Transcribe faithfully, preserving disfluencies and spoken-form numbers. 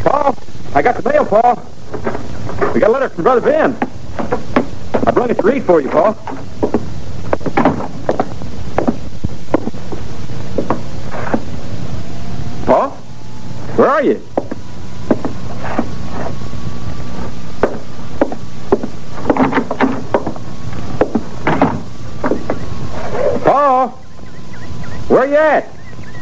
Paul, I got the mail, Paul. We got a letter from Brother Ben. I brought it to read for you, Paul. Paul? Where are you? Paul? Where you at?